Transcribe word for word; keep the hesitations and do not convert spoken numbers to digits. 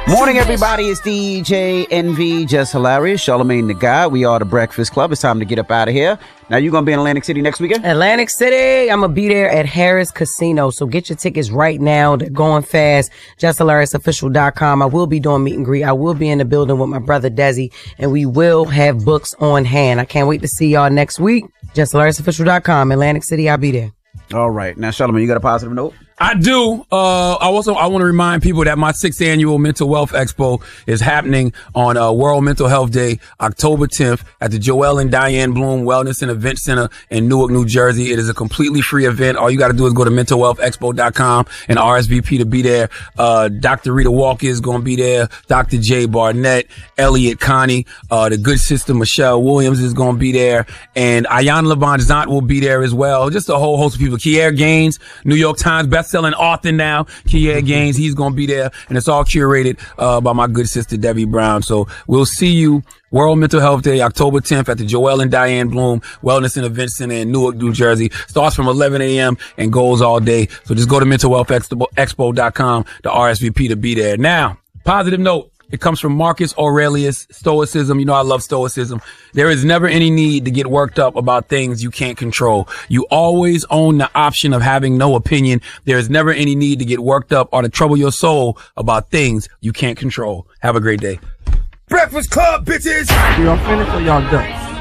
Morning, everybody. It's D J Envy, Just Hilarious, Charlamagne the God. We are the Breakfast Club. It's time to get up out of here. Now, you going to be in Atlantic City next weekend? Atlantic City. I'm going to be there at Harris Casino. So get your tickets right now. They're going fast. just hilarious official dot com. I will be doing meet and greet. I will be in the building with my brother Desi, and we will have books on hand. I can't wait to see y'all next week. just hilarious official dot com. Atlantic City. I'll be there. All right. Now, Charlamagne, you got a positive note? I do. Uh, I also, I want to remind people that my sixth annual Mental Wealth Expo is happening on, uh, World Mental Health Day, October tenth at the Joel and Diane Bloom Wellness and Event Center in Newark, New Jersey. It is a completely free event. All you got to do is go to mental wealth expo dot com and R S V P to be there. Uh, Doctor Rita Walker is going to be there. Doctor Jay Barnett, Elliot Connie, uh, the good sister Michelle Williams is going to be there. And Ayan Levant Zant will be there as well. Just a whole host of people. Kier Gaines, New York Times best-selling author now. Kier Gaines, he's going to be there. And it's all curated, uh, by my good sister Debbie Brown. So we'll see you World Mental Health Day, October tenth at the Joel and Diane Bloom Wellness and Event Center in Newark, New Jersey. Starts from eleven a.m. and goes all day. So just go to mental wealth expo dot com to R S V P to be there. Now, positive note. It comes from Marcus Aurelius, Stoicism. You know I love Stoicism. There is never any need to get worked up about things you can't control. You always own the option of having no opinion. There is never any need to get worked up or to trouble your soul about things you can't control. Have a great day. Breakfast Club, bitches! Y'all finished or y'all done?